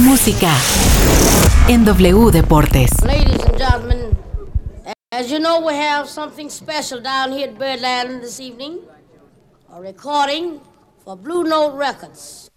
Música en W Deportes. Ladies and gentlemen, as you know, we have something special down here at Birdland this evening. A recording for Blue Note Records.